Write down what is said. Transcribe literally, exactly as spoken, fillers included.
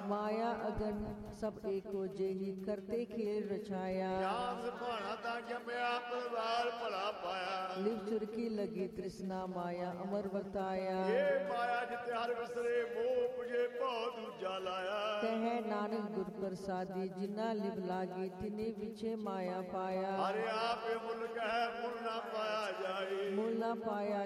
माया अगन सब एको जेही करते खेल रचाया। लिव चुरकी लगी तृष्णा माया अमर वर्ताया। माया जिते हर विसरे मोह पुजे बहुत दूजा लाया। कहे नानक गुर प्रसादी जिन्ना लिव लागी तिने विछे माया पाया। हरे आप मुल कह मुल ना पाया जाए। मुल ना पाया